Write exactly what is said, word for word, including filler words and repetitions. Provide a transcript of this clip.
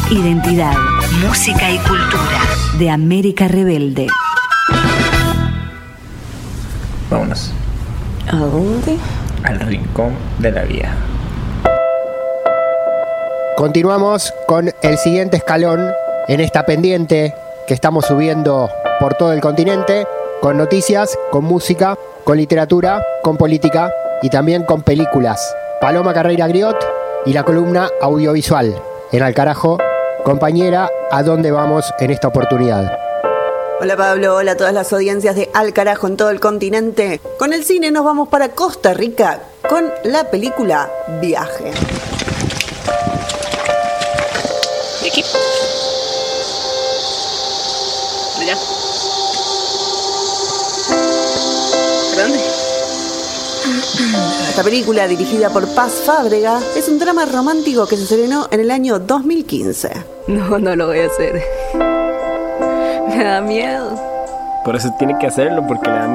Identidad, música y cultura de América Rebelde. Vámonos. ¿A dónde? Al rincón de la vieja. Continuamos con el siguiente escalón en esta pendiente que estamos subiendo por todo el continente, con noticias, con música, con literatura, con política y también con películas. Paloma Carreira Griot y la columna audiovisual. En Al Carajo, compañera, ¿a dónde vamos en esta oportunidad? Hola Pablo, hola a todas las audiencias de Al Carajo en todo el continente. Con el cine nos vamos para Costa Rica con la película Viaje. ¿De aquí? ¿De allá? ¿Para dónde? Esta película, dirigida por Paz Fábrega, es un drama romántico que se estrenó en el año dos mil quince. No, no lo voy a hacer. Me da miedo. Por eso tiene que hacerlo, porque le da